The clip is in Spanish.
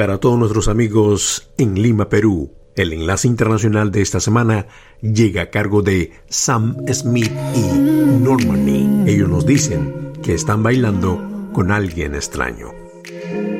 para todos nuestros amigos en Lima, Perú, el enlace internacional de esta semana llega a cargo de Sam Smith y Normani. Ellos nos dicen que están bailando con alguien extraño.